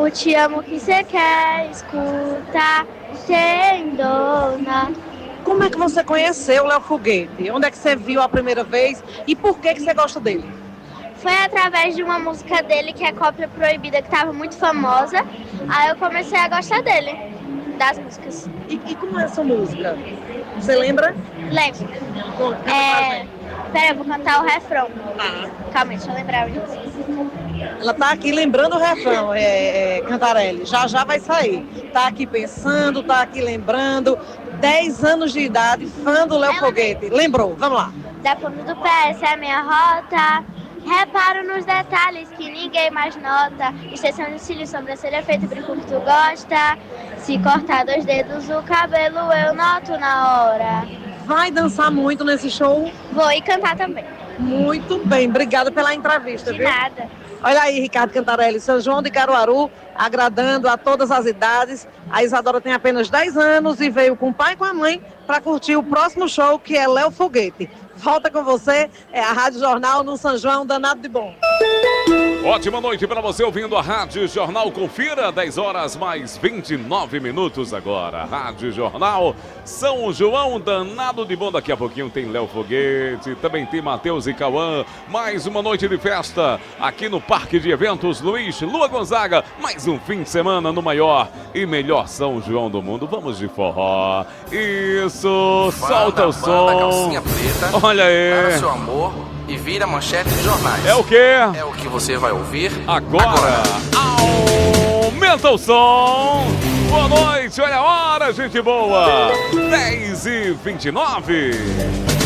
O te amo que você quer escutar, tem dona. Como é que você conheceu o Léo Foguete? Onde é que você viu a primeira vez e por que você gosta dele? Foi através de uma música dele que é Cópia Proibida, que estava muito famosa. Aí eu comecei a gostar dele, das músicas. E como é essa música? Você lembra? Lembro. Peraí, eu vou cantar o refrão. Calma, deixa eu lembrar. Ela tá aqui lembrando o refrão, Cantarelli. Já já vai sair. Tá aqui pensando, tá aqui lembrando. 10 anos de idade, fã do Léo Foguete. Lembrou? Vamos lá. Da ponta do pé, essa é a minha rota. Reparo nos detalhes que ninguém mais nota. Extensão de cílios, sobrancelha feita, brinco que tu gosta. Se cortar 2 dedos o cabelo, eu noto na hora. Vai dançar muito nesse show? Vou e cantar também. Muito bem, obrigada pela entrevista. De viu? nada. Olha aí, Ricardo Cantarelli, São João de Caruaru, agradando a todas as idades. A Isadora tem apenas 10 anos e veio com o pai e com a mãe para curtir o próximo show, que é Léo Foguete. Volta com você, é a Rádio Jornal no São João, danado de bom. Ótima noite para você ouvindo a Rádio Jornal. Confira, 10 horas mais 29 minutos agora. Rádio Jornal, São João, danado de bom. Daqui a pouquinho tem Léo Foguete, também tem Matheus e Cauã. Mais uma noite de festa aqui no Parque de Eventos Luiz Lua Gonzaga. Mais um fim de semana no maior e melhor São João do mundo. Vamos de forró. Isso, solta o som. Calcinha preta. Olha aí. Para seu amor e vira manchete de jornais. É o quê? É o que você vai ouvir agora. Aumenta o som. Boa noite, olha a hora, gente boa. 10h29.